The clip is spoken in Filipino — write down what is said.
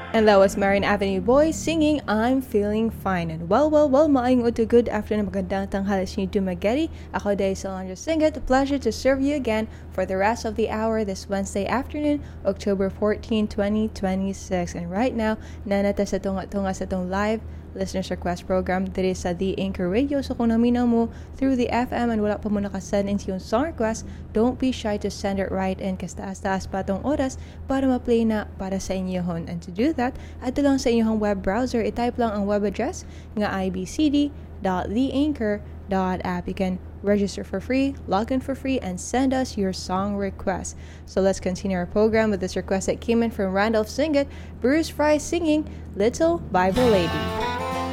And that was Marian Avenue Boys singing I'm Feeling Fine. And well, maayong to good afternoon, magandang tanghali sa inyo Dumaguete. Ako day Solange Singat. A pleasure to serve you again for the rest of the hour this Wednesday afternoon, October 14, 2026. And right now, nanata sa tunga sa itong live listeners request program diri sa The Anchor Radio. So kung naminaw mo through the FM and wala pa mo nakasend into yung song request, don't be shy to send it right in kasi taas pa tong oras para ma-play na para sa inyohon. And to do that, ato lang sa inyong web browser, i-type lang ang web address nga ibcd.theanchor.app. You can register for free, log in for free, and send us your song request. So let's continue our program with this request that came in from Randolph Singat, Bruce Fry singing Little Bible Lady.